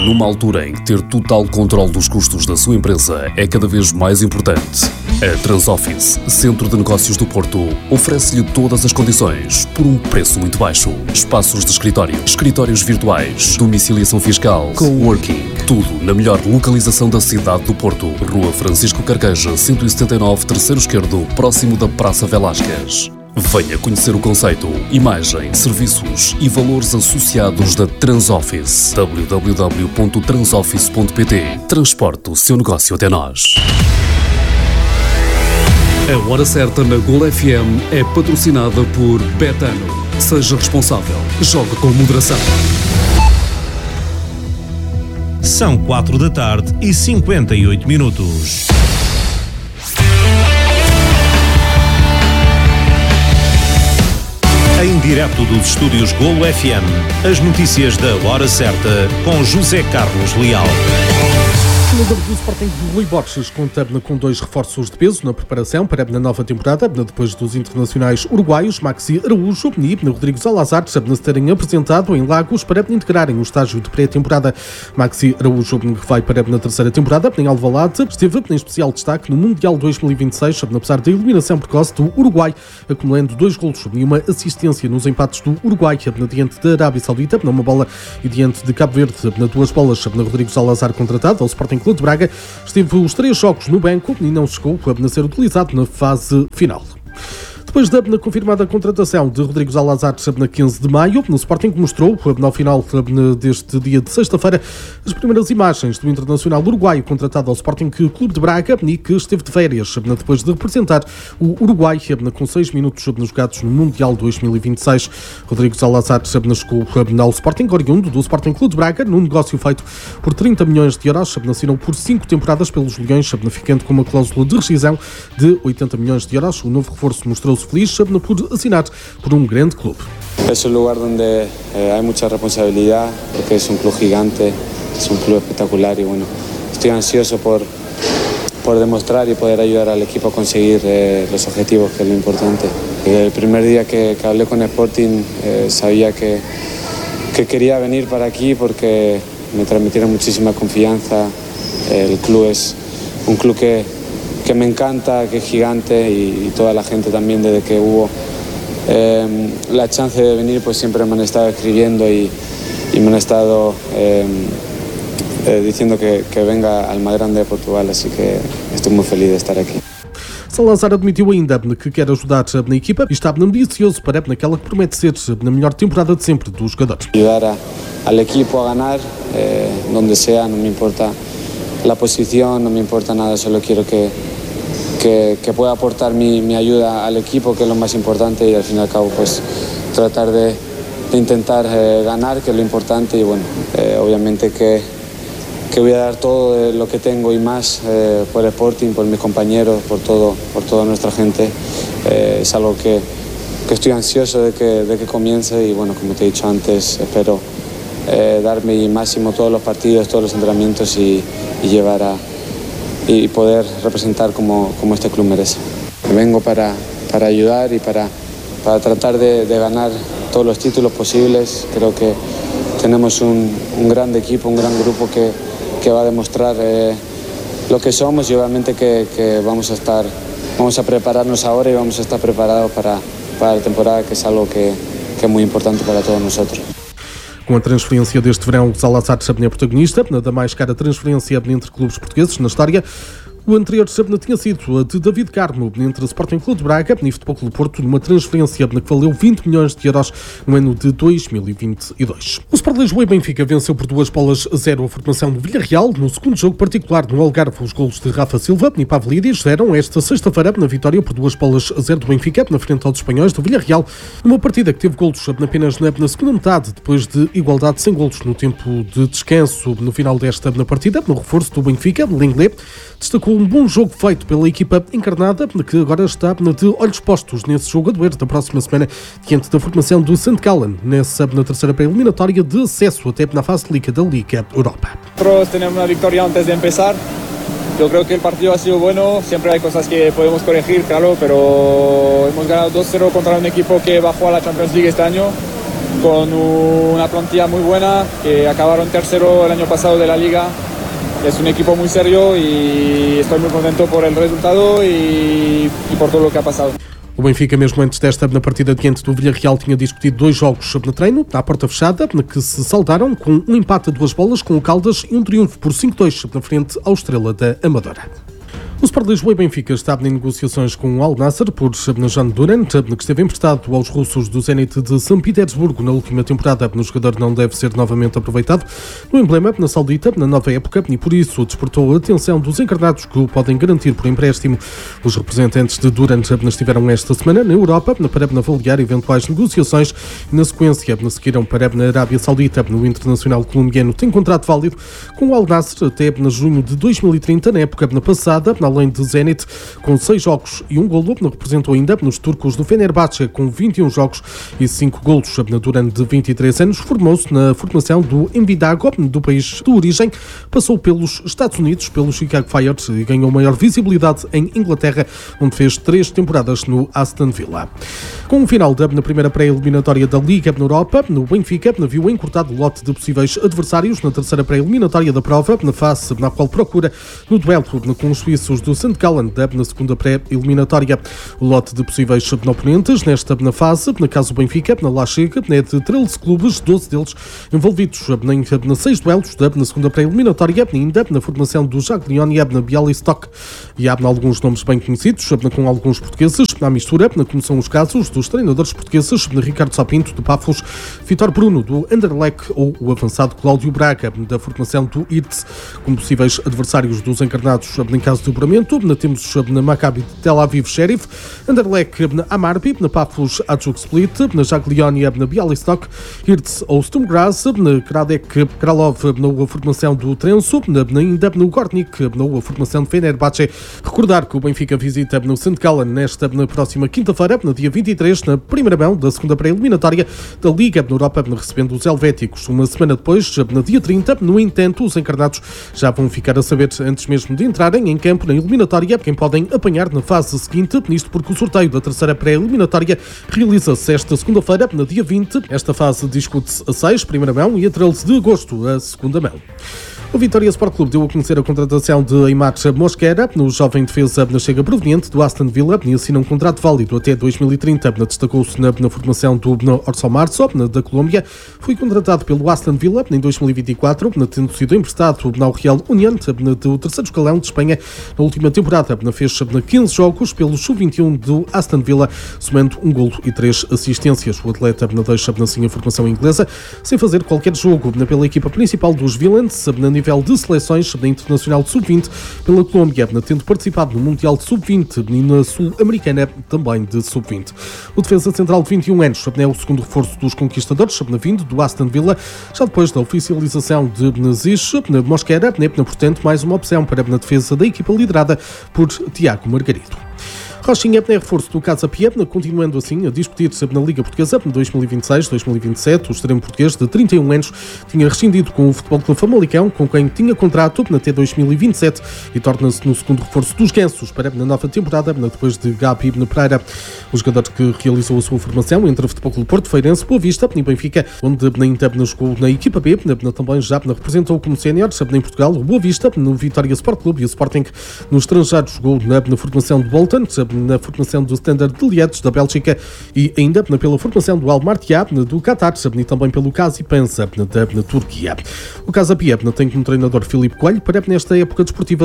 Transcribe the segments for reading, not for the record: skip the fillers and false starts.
Numa altura em que ter total controle dos custos da sua empresa é cada vez mais importante, a Transoffice, Centro de Negócios do Porto, oferece-lhe todas as condições por um preço muito baixo. Espaços de escritório, escritórios virtuais, domiciliação fiscal, coworking, tudo na melhor localização da cidade do Porto. Rua Francisco Carqueja, 179, terceiro esquerdo, próximo da Praça Velásquez. Venha conhecer o conceito, imagem, serviços e valores associados da Transoffice. www.transoffice.pt. Transporte o seu negócio até nós. A Hora Certa na Gol FM é patrocinada por Betano. Seja responsável. Jogue com moderação. São 4h58. Em direto dos estúdios Golo FM, as notícias da Hora Certa com José Carlos Leal. O treinador do Sporting, Rui Borges, conta com 2 reforços de peso na preparação para a nova temporada, depois dos internacionais uruguaios Maxi Araújo e Rodrigo Salazar se terem apresentado em Lagos para integrarem o estágio de pré-temporada. Maxi Araújo, que vai para a terceira temporada em Alvalade, esteve em especial destaque no Mundial 2026, apesar da eliminação precoce do Uruguai, acumulando 2 golos e uma assistência nos empates do Uruguai diante da Arábia Saudita, numa bola, e diante de Cabo Verde, 2 bolas. Rodrigo Salazar, contratado ao Sporting Clube de Braga, esteve os 3 jogos no banco e não chegou a ser utilizado na fase final. Depois da confirmada contratação de Rodrigo Salazar na 15 de maio, no Sporting mostrou, no final deste dia de sexta-feira, as primeiras imagens do internacional uruguaio contratado ao Sporting Clube de Braga e que esteve de férias depois de representar o Uruguai com 6 minutos jogados no Mundial 2026. Rodrigo Salazar chegou ao Sporting, oriundo do Sporting Clube de Braga, num negócio feito por 30 milhões de euros, assinou por 5 temporadas pelos Leões, ficando com uma cláusula de rescisão de 80 milhões de euros. O novo reforço mostrou-se feliz por assinar por un grande club. Es un lugar donde hay mucha responsabilidad, porque es un club gigante, es un club espectacular y bueno, estoy ansioso por demostrar y poder ayudar al equipo a conseguir los objetivos, que es lo importante. El primer día que hablé con Sporting sabía que quería venir para aquí porque me transmitieron muchísima confianza. El club es un club que me encanta, que es gigante y toda la gente también desde que hubo la chance de venir, pues siempre me han estado escribiendo y me han estado diciendo que venga al más grande de Portugal, así que estoy muy feliz de estar aquí. Salazar admitiu ainda que quer ajudar na equipa e está ambicioso para naquela que promete ser na melhor temporada de sempre dos jogadores. Ayudar al equipo a ganar, donde sea, no me importa la posición, no me importa nada, solo quiero que pueda aportar mi ayuda al equipo, que es lo más importante, y al fin y al cabo pues tratar de intentar ganar, que es lo importante, y bueno, obviamente que voy a dar todo lo que tengo y más por el Sporting, por mis compañeros, por toda nuestra gente. Es algo que estoy ansioso de que comience y bueno, como te he dicho antes, espero dar mi máximo todos los partidos, todos los entrenamientos y llevar y poder representar como este club merece. Vengo para ayudar y para tratar de ganar todos los títulos posibles. Creo que tenemos un gran equipo, un gran grupo que va a demostrar lo que somos y obviamente que vamos a prepararnos ahora y vamos a estar preparados para la temporada, que es algo que es muy importante para todos nosotros. Com a transferência deste verão, Salazar é protagonista da mais cara transferência entre clubes portugueses na história. O anterior tinha sido a de David Carmo entre Sporting Clube de Braga e Futebol Clube do Porto, numa transferência que valeu 20 milhões de euros no ano de 2022. O Sport Lisboa e Benfica venceu por 2-0 a formação do Villarreal. No segundo jogo particular no Algarve, os golos de Rafa Silva e Pavlidis deram esta sexta-feira na vitória por 2-0 do Benfica na frente aos espanhóis do Villarreal, numa partida que teve golos apenas na segunda metade, depois de igualdade sem golos no tempo de descanso. No final desta partida, no reforço do Benfica, Lenglet destacou um bom jogo feito pela equipa encarnada, que agora está de olhos postos nesse jogo a doer da próxima semana, diante da formação do St. Gallen, na terceira pré-eliminatória de acesso até na fase de Liga da Liga Europa. Nosotros tenemos una victoria antes de empezar. Yo creo que el partido ha sido bueno, siempre hay cosas que podemos corregir, claro, pero hemos ganado 2-0 contra un equipo que bajó a la Champions League este año con una plantilla muy buena, que acabaron tercero el año pasado de la liga. Es un equipo muy serio y estoy muy contento por el resultado y por todo lo que ha pasado. O Benfica, mesmo antes desta na partida diante do Villarreal, tinha discutido 2 jogos no treino, à porta fechada, que se saldaram com um empate a 2 bolas com o Caldas e um triunfo por 5-2 na frente ao Estrela da Amadora. O Sport Lisboa e Benfica estava em negociações com o Al Nassr por Jan Duran, que esteve emprestado aos russos do Zenit de São Petersburgo na última temporada. O jogador não deve ser novamente aproveitado no emblema na saudita na nova época e por isso despertou a atenção dos encarnados que o podem garantir por empréstimo. Os representantes de Duran estiveram esta semana na Europa para avaliar eventuais negociações e na sequência seguiram para na Arábia Saudita. O internacional colombiano tem contrato válido com o Al Nassr até junho de 2030, na época passada, além de Zenit, com 6 jogos e 1 golo, representou ainda nos turcos do Fenerbahçe, com 21 jogos e 5 golos. Durante 23 anos, formou-se na formação do Envidago, do país de origem, passou pelos Estados Unidos, pelo Chicago Fire e ganhou maior visibilidade em Inglaterra, onde fez 3 temporadas no Aston Villa. Com o final na primeira pré-eliminatória da Liga na Europa, no Benfica viu encurtado o lote de possíveis adversários na terceira pré-eliminatória da prova, na fase na qual procura no duelo com os suíços do St. Gallen, na segunda pré-eliminatória. O lote de possíveis oponentes nesta fase, na caso Benfica, lá chega, é de 13 clubes, 12 deles envolvidos em 6 duelos na segunda pré-eliminatória, ainda na formação do Jagiellonian, na Bialystok, e há alguns nomes bem conhecidos, com alguns portugueses, na mistura, como são os casos dos treinadores portugueses, Ricardo Sapinto, do Pafos, Vítor Bruno, do Anderlecht, ou o avançado Cláudio Braga, da formação do IRTS, como possíveis adversários dos encarnados em caso de operamento. Temos na Maccabi Tel Aviv Sheriff, Anderlecht na Amarbi, na Pafos Hajduk Split, na Jagiellonian na Bialystok, IRTS ou Sturm Graz, na Kradek Kralov na formação do Trenso, ainda no Gornik na formação de Fenerbahçe. Recordar que o Benfica visita no St. Gallen na próxima quinta-feira, no dia 23, na primeira mão da segunda pré-eliminatória da Liga na Europa, recebendo os helvéticos. Uma semana depois, no dia 30, no entanto, os encarnados já vão ficar a saber, antes mesmo de entrarem em campo na eliminatória, quem podem apanhar na fase seguinte, nisto porque o sorteio da terceira pré-eliminatória realiza-se esta segunda-feira, no dia 20. Esta fase discute-se a 6, primeira mão, e a 13 de agosto, a segunda mão. O Vitória Sport Clube deu a conhecer a contratação de Aimar Mosquera, no jovem defesa chega proveniente do Aston Villa, e assina um contrato válido até 2030. Destacou-se na formação do Orson Marzo, da Colômbia. Foi contratado pelo Aston Villa em 2024, tendo sido emprestado ao Real Unión, do terceiro escalão de Espanha, na última temporada. Fez 15 jogos pelo Sub-21 do Aston Villa, somando 1 golo e 3 assistências. O atleta deixa assim a formação inglesa, sem fazer qualquer jogo pela equipa principal dos Villains, nível de seleções da Internacional de Sub-20 pela Colômbia, tendo participado no Mundial de Sub-20 e na Sul-Americana também de Sub-20. O defesa central de 21 anos é o segundo reforço dos conquistadores, vindo do Aston Villa, já depois da oficialização de Ziz Mosquera, portanto mais uma opção para a defesa da equipa liderada por Tiago Margarido. Rochinha é reforço do Casa Pia, continuando assim a discutir-se na Liga Portuguesa 2026-2027. O extremo português de 31 anos tinha rescindido com o Futebol Clube Famalicão, com quem tinha contrato até 2027, e torna-se no segundo reforço dos Gansos para a nova temporada, depois de Gabi Pereira. O jogador que realizou a sua formação entre o Futebol Clube Porto Feirense, Boa Vista e Benfica, onde ainda jogou na equipa B, também já representou como sénior em Portugal o Boa Vista, no Vitória Sport Clube, e o Sporting no estrangeiro jogou na formação de Bolton, na formação do Standard de Liège da Bélgica, e ainda pela formação do Al Martia do Qatar, e também pelo Kazi Pensa da Turquia. O Casa Pia tem como treinador Filipe Coelho para nesta época desportiva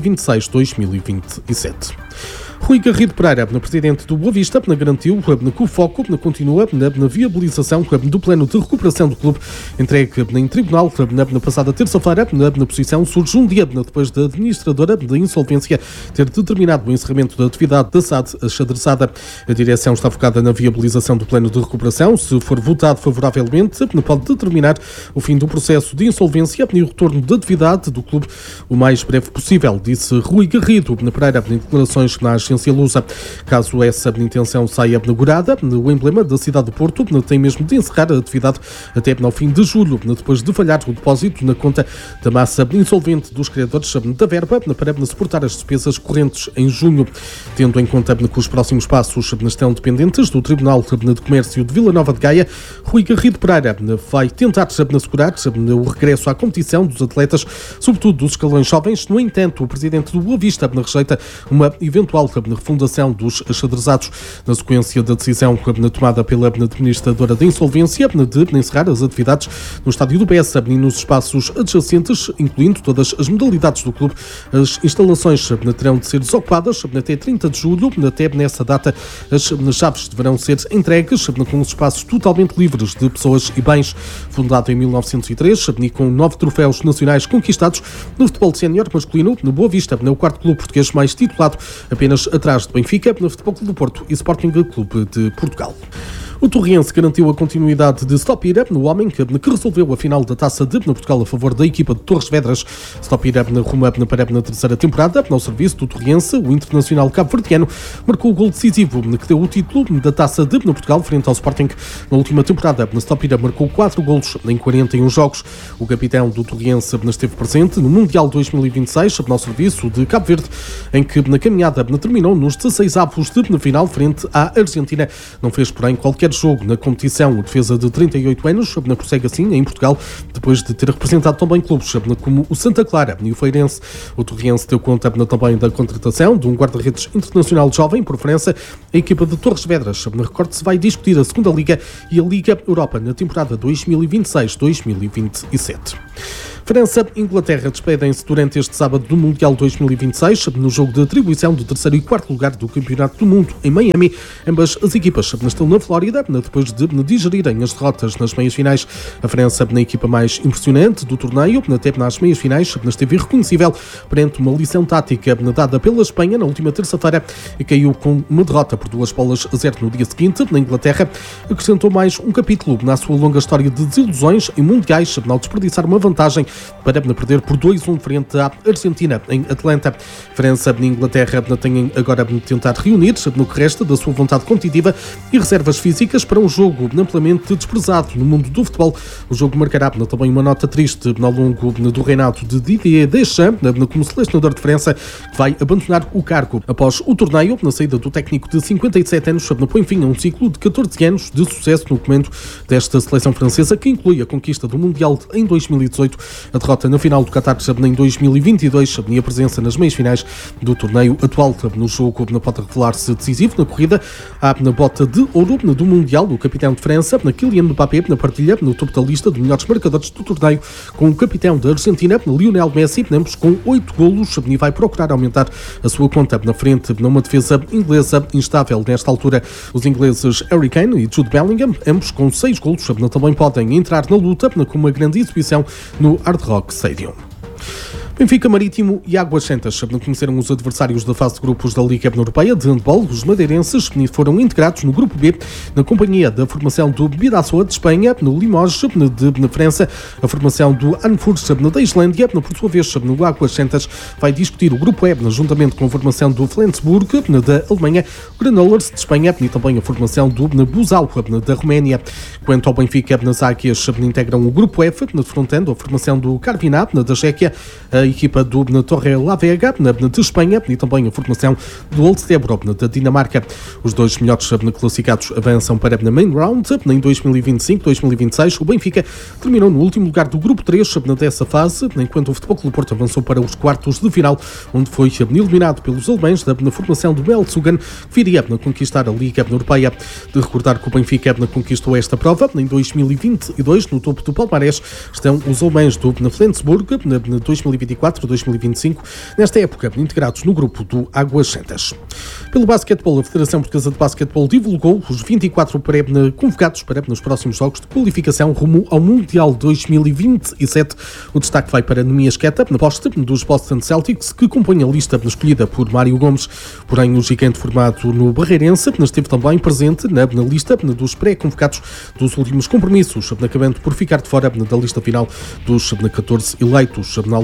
2026-2027. Rui Garrido Pereira, presidente do Boa Vista, garantiu que o foco continua na viabilização do plano de recuperação do clube entregue em tribunal na passada terça-feira. Na posição surge um dia depois da administradora da insolvência ter determinado o encerramento da atividade da SAD achadreçada. A direção está focada na viabilização do plano de recuperação. Se for votado favoravelmente, pode determinar o fim do processo de insolvência e o retorno da atividade do clube o mais breve possível, disse Rui Garrido Pereira em declarações na Renascença Lusa. Caso essa intenção saia abnegurada, o emblema da cidade do Porto tem mesmo de encerrar a atividade até ao fim de julho, depois de falhar o depósito na conta da massa insolvente dos credores da verba para suportar as despesas correntes em junho. Tendo em conta que os próximos passos estão dependentes do Tribunal de Comércio de Vila Nova de Gaia, Rui Garrido Pereira vai tentar assegurar o regresso à competição dos atletas, sobretudo dos escalões jovens. No entanto, o presidente do Boa Vista rejeita uma eventual refundação dos xadrezados na sequência da decisão tomada pela administradora da insolvência de encerrar as atividades no estádio do Bessa e nos espaços adjacentes, incluindo todas as modalidades do clube. As instalações terão de ser desocupadas até 30 de julho. Até nessa data, as chaves deverão ser entregues com os espaços totalmente livres de pessoas e bens. Fundado em 1903 e com 9 troféus nacionais conquistados no futebol sénior masculino, no Boa Vista é o quarto clube português mais titulado, apenas atrás de Benfica, no Futebol Clube do Porto e Sporting Clube de Portugal. O Torriense garantiu a continuidade de Stopira, no homem que resolveu a final da Taça de Portugal a favor da equipa de Torres Vedras. Stopira ruma para a terceira temporada. Ao serviço do Torriense, o internacional cabo-verdiano marcou o gol decisivo que deu o título da Taça de Portugal frente ao Sporting. Na última temporada, Stopira marcou 4 golos em 41 jogos. O capitão do Torriense esteve presente no Mundial 2026, ao serviço de Cabo Verde, em que na caminhada terminou nos 16avos de final frente à Argentina. Não fez, porém, qualquer jogo na competição. O defesa de 38 anos prossegue assim em Portugal, depois de ter representado também clubes como o Santa Clara e o Feirense. O Torriense deu conta também da contratação de um guarda-redes internacional jovem por França. A equipa de Torres Vedras, recorde-se, vai discutir a segunda Liga e a Liga Europa na temporada 2026-2027. França e Inglaterra despedem-se durante este sábado do Mundial 2026, no jogo de atribuição do terceiro e quarto lugar do Campeonato do Mundo em Miami. Ambas as equipas estão na Flórida, depois de digerirem as derrotas nas meias-finais. A França, na equipa mais impressionante do torneio, até nas meias-finais, esteve irreconhecível perante uma lição tática dada pela Espanha na última terça-feira e caiu com uma derrota por 2-0 no dia seguinte. Na Inglaterra, acrescentou mais um capítulo na sua longa história de desilusões em mundiais, ao desperdiçar uma vantagem para perder por 2-1 frente à Argentina em Atlanta. França e Inglaterra têm agora de tentar reunir-se no que resta da sua vontade competitiva e reservas físicas para um jogo amplamente desprezado no mundo do futebol. O jogo marcará também uma nota triste ao longo do reinado de Didier Deschamps como selecionador de França, que vai abandonar o cargo após o torneio. Na saída do técnico de 57 anos, põe fim a um ciclo de 14 anos de sucesso no comando desta seleção francesa, que inclui a conquista do Mundial em 2018, a derrota na final do Qatar em 2022 e a presença nas meias-finais do torneio atual. No jogo pode revelar-se decisivo na corrida na bota de ouro do Mundial. O capitão de França, Kylian Mbappé, partilha no topo da lista de melhores marcadores do torneio com o capitão da Argentina, Lionel Messi, ambos com 8 golos, e vai procurar aumentar a sua conta na frente numa defesa inglesa instável. Nesta altura, os ingleses Harry Kane e Jude Bellingham, ambos com 6 golos, também podem entrar na luta com uma grande exibição no Hard Rock Stadium. Benfica, Marítimo e Águas Santas conheceram os adversários da fase de grupos da Liga Europeia de Handball. Os madeirenses foram integrados no grupo B na companhia da formação do Bidasoa de Espanha, no Limoges de França, a formação do Anfurt da Islândia. Por sua vez, no Águas Santas vai discutir o grupo E juntamente com a formação do Flensburg da Alemanha, o Granollers de Espanha e também a formação do Buzău da Roménia. Quanto ao Benfica, nas Águias integram o grupo F, defrontando a formação do Karviná da Chequia, a equipa do Torre La Vega de Espanha e também a formação do Oldsebro da Dinamarca. Os dois melhores classificados avançam para a Main Round. Em 2025-2026, o Benfica terminou no último lugar do grupo 3 dessa fase, enquanto o Futebol Clube do Porto avançou para os quartos de final, onde foi eliminado pelos alemães na formação do Belsugan, que viria a conquistar a Liga Europeia. De recordar que o Benfica conquistou esta prova em 2022. No topo do palmarés estão os alemães do Flensburg, 2024-2025, nesta época integrados no grupo do Águas Santas. Pelo basquetebol, a Federação Portuguesa de Basquetebol divulgou os 24 convocados para nos próximos jogos de qualificação rumo ao Mundial 2027. O destaque vai para Nemias Queta, na poste dos Boston Celtics, que compõe a lista escolhida por Mário Gomes. Porém, o gigante formado no Barreirense esteve também presente na lista dos pré-convocados dos últimos compromissos, acabando por ficar de fora da lista final dos 14 eleitos, além de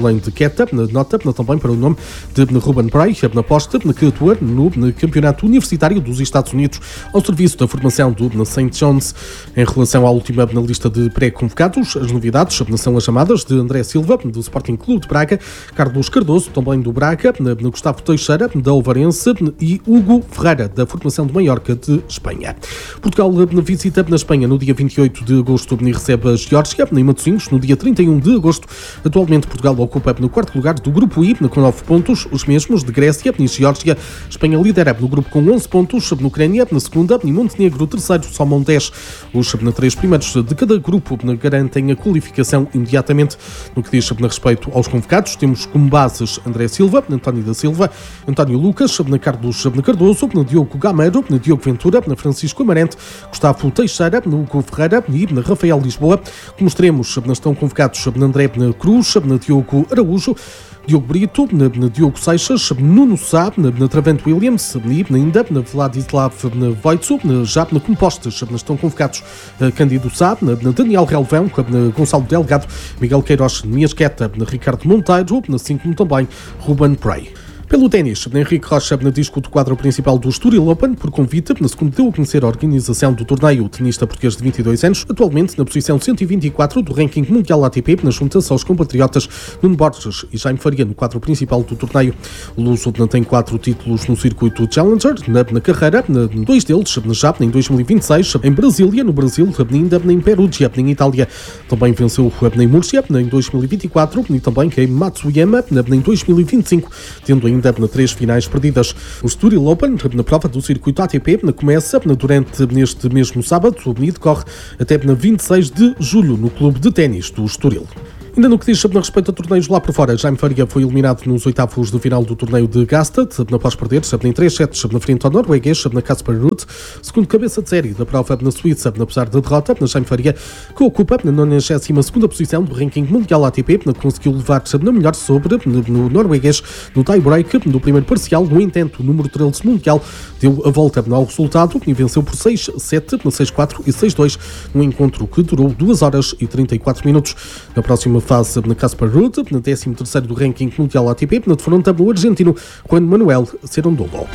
Queta, nota também para o nome de Ruben Prey, na aposta que atua no Campeonato Universitário dos Estados Unidos ao serviço da formação do St. John's. Em relação à última na lista de pré-convocados, as novidades são as chamadas de André Silva, do Sporting Clube de Braga, Carlos Cardoso, também do Braga, Gustavo Teixeira, da Ovarense e Hugo Ferreira, da formação de Maiorca de Espanha. Portugal visita na Espanha no dia 28 de agosto e recebe a Geórgia, em Matosinhos, no dia 31 de agosto. Atualmente, Portugal ocupa no quarto lugar do Grupo I, com 9 pontos, os mesmos de Grécia e Geórgia. Espanha lidera no grupo com 11 pontos, na Ucrânia, na segunda, e Montenegro, terceiro, somam 10. Os 3 primeiros de cada grupo garantem a qualificação imediatamente. No que diz respeito aos convocados, temos como bases André Silva, António da Silva, António Lucas, Carlos Cardoso, Diogo Gameiro, Diogo Ventura, Francisco Amarante, Gustavo Teixeira, Hugo Ferreira e Rafael Lisboa. Como extremos estão convocados André Cruz, Diogo Araújo, Diogo Brito, Diogo Seixas, Nuno Sá, Travante Williams e ainda Vladislav Voitsu. Já como postes estão convocados Cândido Sá, Daniel Relvão, Gonçalo Delgado, Miguel Queiroz, Miasqueta, Ricardo Monteiro, assim como também Ruben Prey. Pelo ténis, Henrique Rocha discute o quadro principal do Estoril Open por convite, segundo deu a conhecer a organização do torneio. O tenista português de 22 anos, atualmente na posição 124 do ranking mundial ATP, junta-se aos compatriotas Nuno Borges e Jaime Faria no quadro principal do torneio. O luso tem 4 títulos no circuito Challenger na carreira, 2 deles já em 2026, em Brasília, no Brasil, ainda em Perugia, em Itália. Também venceu em Múrcia, em 2024, e também em Matsuyama, em 2025, tendo ainda 3 finais perdidas. O Estoril Open, na prova do circuito ATP, começa durante este mesmo sábado e decorre até 26 de julho no Clube de Ténis do Estoril. Ainda no que diz a respeito a torneios lá por fora, Jaime Faria foi eliminado nos oitavos de final do torneio de Gastad, após perder em 3 sets na frente ao norueguês, na Casper Ruud, segundo cabeça de série da prova na Suíça. Apesar da derrota, Jaime Faria, que ocupa na 92ª posição do ranking mundial ATP, conseguiu levar na melhor sobre no norueguês no tie-break do primeiro parcial. No entanto, o número 13 mundial deu a volta ao resultado e venceu por 6-7, 6-4 e 6-2, num encontro que durou 2 horas e 34 minutos. Na próxima fase, na Casper Ruud, na 13º do ranking mundial ATP, defronta o argentino Juan Manuel Cerundolo.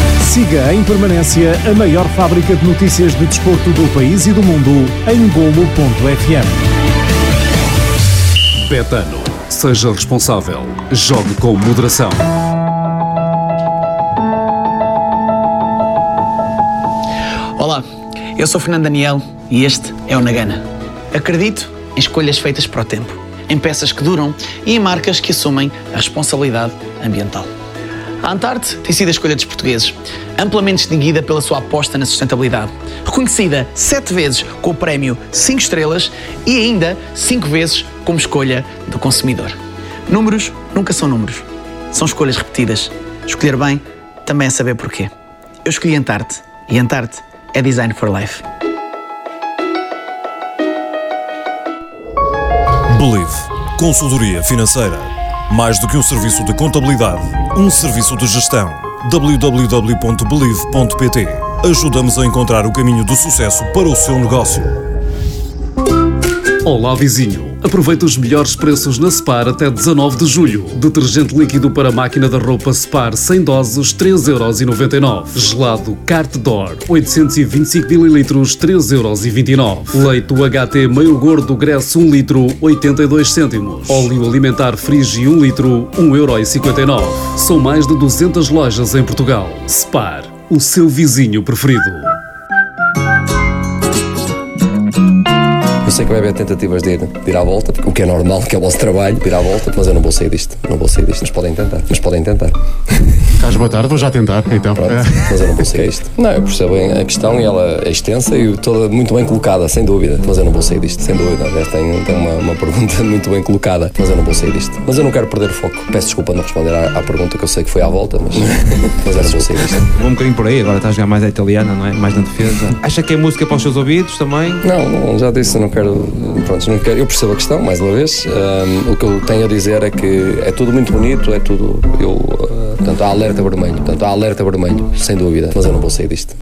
Siga em permanência a maior fábrica de notícias de desporto do país e do mundo em Golo.fm. Betano. Seja responsável. Jogue com moderação. Olá, eu sou Fernando Daniel e este é o Nagana. Acredito em escolhas feitas para o tempo, em peças que duram e em marcas que assumem a responsabilidade ambiental. A Antarte tem sido a escolha dos portugueses, amplamente distinguida pela sua aposta na sustentabilidade, reconhecida 7 vezes com o prémio 5 estrelas e ainda 5 vezes como escolha do consumidor. Números nunca são números, são escolhas repetidas. Escolher bem também é saber porquê. Eu escolhi Antarte e Antarte é Design for Life. Believe. Consultoria financeira. Mais do que um serviço de contabilidade, um serviço de gestão. www.believe.pt. Ajudamos a encontrar o caminho do sucesso para o seu negócio. Olá, vizinho. Aproveita os melhores preços na Spar até 19 de julho. Detergente líquido para máquina da roupa Spar 100 doses, 3,99€. Gelado Carte D'Or, 825ml, 3,29€. Leite UHT meio gordo Gresso 1 litro, 82 cêntimos. Óleo alimentar Frigi 1 litro, 1,59€. São mais de 200 lojas em Portugal. Spar, o seu vizinho preferido. Eu sei que vai haver tentativas de ir à volta, o que é normal, que é o vosso trabalho, de ir à volta, mas eu não vou sair disto, mas podem tentar. Estás boa tarde, vou já tentar, então. Pronto, mas eu não vou sair disto. Não, eu percebo a questão e ela é extensa e toda muito bem colocada, sem dúvida, mas eu não vou sair disto, sem dúvida. Tem uma pergunta muito bem colocada, mas eu não vou sair disto. Mas eu não quero perder o foco. Peço desculpa não responder à pergunta, que eu sei que foi à volta, mas eu não vou sair disto. Vou um bocadinho por aí, agora estás a jogar mais a italiana, não é? Mais na defesa. Acha que é música para os seus ouvidos também? Não, já disse, eu não quero. Pronto, não quero. Eu percebo a questão, mais uma vez. O que eu tenho a dizer é que é tudo muito bonito, é tudo. Portanto, há alerta vermelho, sem dúvida, mas eu não vou sair disto.